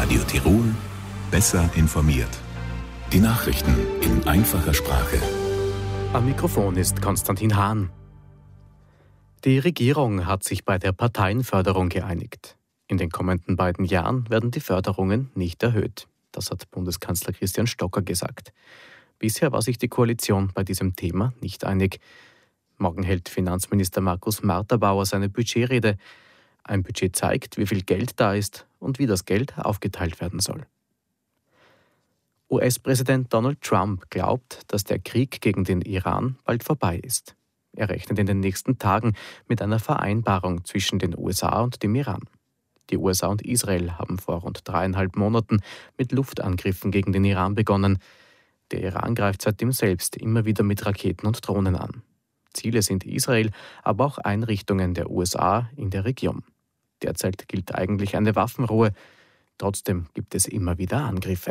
Radio Tirol, besser informiert. Die Nachrichten in einfacher Sprache. Am Mikrofon ist Konstantin Hahn. Die Regierung hat sich bei der Parteienförderung geeinigt. In den kommenden 2 Jahren werden die Förderungen nicht erhöht. Das hat Bundeskanzler Christian Stocker gesagt. Bisher war sich die Koalition bei diesem Thema nicht einig. Morgen hält Finanzminister Markus Marterbauer seine Budgetrede. Ein Budget zeigt, wie viel Geld da ist und wie das Geld aufgeteilt werden soll. US-Präsident Donald Trump glaubt, dass der Krieg gegen den Iran bald vorbei ist. Er rechnet in den nächsten Tagen mit einer Vereinbarung zwischen den USA und dem Iran. Die USA und Israel haben vor rund 3,5 Monaten mit Luftangriffen gegen den Iran begonnen. Der Iran greift seitdem selbst immer wieder mit Raketen und Drohnen an. Ziele sind Israel, aber auch Einrichtungen der USA in der Region. Derzeit gilt eigentlich eine Waffenruhe. Trotzdem gibt es immer wieder Angriffe.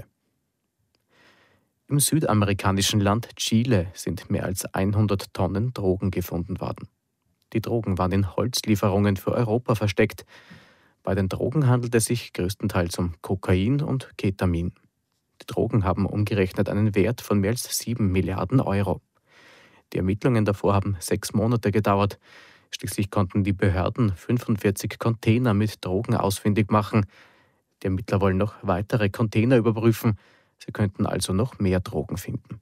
Im südamerikanischen Land Chile sind mehr als 100 Tonnen Drogen gefunden worden. Die Drogen waren in Holzlieferungen für Europa versteckt. Bei den Drogen handelt es sich größtenteils um Kokain und Ketamin. Die Drogen haben umgerechnet einen Wert von mehr als 7 Milliarden Euro. Die Ermittlungen davor haben 6 Monate gedauert. Schließlich konnten die Behörden 45 Container mit Drogen ausfindig machen. Die Ermittler wollen noch weitere Container überprüfen. Sie könnten also noch mehr Drogen finden.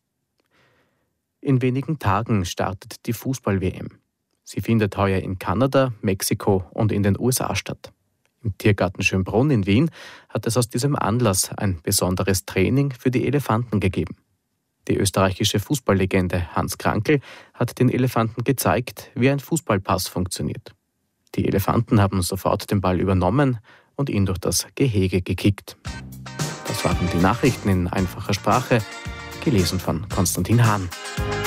In wenigen Tagen startet die Fußball-WM. Sie findet heuer in Kanada, Mexiko und in den USA statt. Im Tiergarten Schönbrunn in Wien hat es aus diesem Anlass ein besonderes Training für die Elefanten gegeben. Die österreichische Fußballlegende Hans Krankl hat den Elefanten gezeigt, wie ein Fußballpass funktioniert. Die Elefanten haben sofort den Ball übernommen und ihn durch das Gehege gekickt. Das waren die Nachrichten in einfacher Sprache, gelesen von Konstantin Hahn.